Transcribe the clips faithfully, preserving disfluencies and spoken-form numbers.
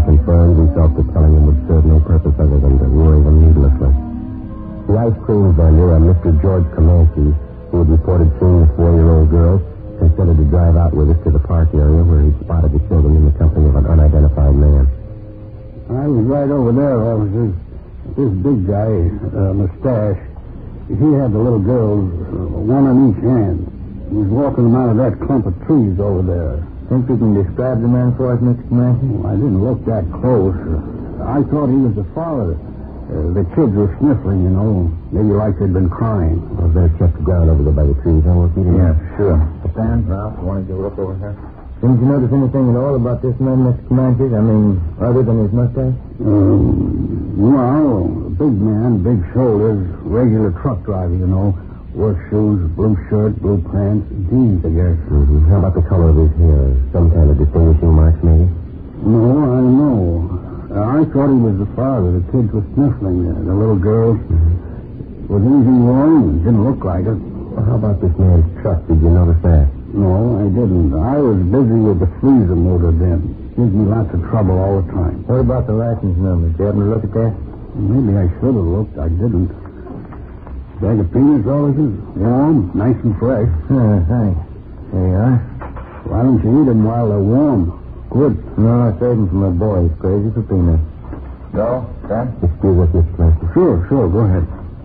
confirmed, he felt that telling him would serve no purpose other than to worry them needlessly. The ice cream vendor, a Mister George Comanche, who had reported seeing the four-year-old girl, considered to drive out with us to the park area where he spotted the children in the company of an unidentified man. I was right over there, officers. This big guy, uh, mustache, he had the little girls, uh, one on each hand. He was walking them out of that clump of trees over there. Think you can describe the man for us, Mister Comanche? Oh, I didn't look that close. Uh, I thought he was the father. Uh, the kids were sniffling, you know, maybe like they'd been crying. Well, better check the ground over there by the trees, huh? We'll keep him Yeah, up. sure. Stan, Ralph, want to go look over here? Didn't you notice anything at all about this man, Mister Comanche? I mean, other than his mustache? Um, well, big man, big shoulders, regular truck driver, you know. Work shoes, blue shirt, blue pants, jeans, I guess. Mm-hmm. How about the color of his hair? Some kind of distinguishing marks, maybe? No, I don't know. Uh, I thought he was the father. The kids were sniffling there. The little girl. Mm-hmm. Was anything wrong? It didn't look like it. Well, how about this man's truck? Did you notice that? No, I didn't. I was busy with the freezer motor then. Gives me lots of trouble all the time. What about the license number? Did you happen to look at that? Maybe I should have looked. I didn't. Bag of peanuts, officers? Warm, nice and fresh. Uh, thanks. There you are. Why don't you eat them while they're warm? Good. No, I saved them for my boy. He's crazy for peanuts. Go, Stan? Excuse us, Mister Clancy. Sure, sure. Go ahead.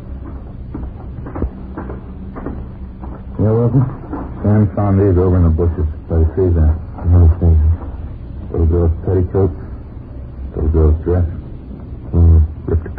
Yeah, Wilson? Sam found these over in the bushes by the trees there. Let me see. Little girl's petticoats, little girl's dress. Mm. Ripped to